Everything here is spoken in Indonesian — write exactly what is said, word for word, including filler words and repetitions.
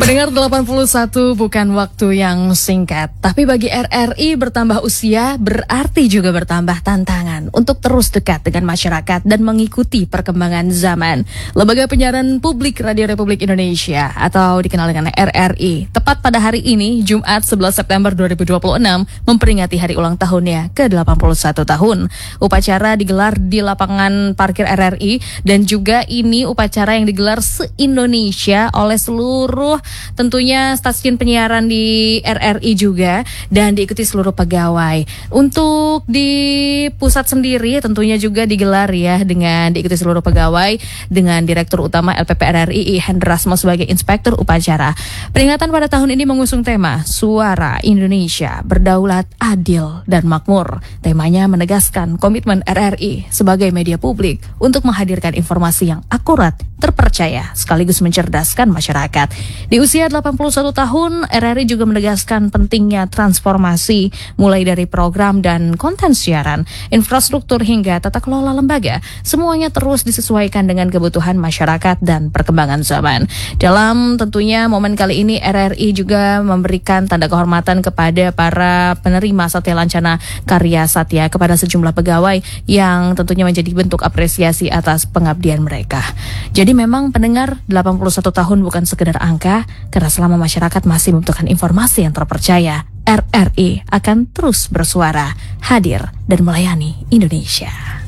Pendengar delapan puluh satu bukan waktu yang singkat, tapi bagi R R I bertambah usia berarti juga bertambah tantangan untuk terus dekat dengan masyarakat dan mengikuti perkembangan zaman. Lembaga Penyiaran Publik Radio Republik Indonesia atau dikenal dengan R R I, tepat pada hari ini Jumat sebelas September dua ribu dua puluh enam memperingati hari ulang tahunnya ke delapan puluh satu tahun. Upacara digelar di lapangan parkir R R I dan juga ini upacara yang digelar se-Indonesia oleh seluruh tentunya stasiun penyiaran di R R I juga dan diikuti seluruh pegawai. Untuk di pusat sendiri tentunya juga digelar ya dengan diikuti seluruh pegawai dengan Direktur Utama L P P R R I I Hendrasmo sebagai Inspektur Upacara. Peringatan pada tahun ini mengusung tema Suara Indonesia Berdaulat, Adil, dan Makmur. Temanya menegaskan komitmen R R I sebagai media publik untuk menghadirkan informasi yang akurat, terpercaya, sekaligus mencerdaskan masyarakat. Di usia delapan puluh satu tahun, R R I juga menegaskan pentingnya transformasi mulai dari program dan konten siaran, infrastruktur hingga tata kelola lembaga. Semuanya terus disesuaikan dengan kebutuhan masyarakat dan perkembangan zaman. Dalam tentunya momen kali ini R R I juga memberikan tanda kehormatan kepada para penerima Satya Lancana Karya Satya kepada sejumlah pegawai yang tentunya menjadi bentuk apresiasi atas pengabdian mereka. Jadi memang pendengar, delapan puluh satu tahun bukan sekedar angka, karena selama masyarakat masih membutuhkan informasi yang terpercaya, R R I akan terus bersuara, hadir, dan melayani Indonesia.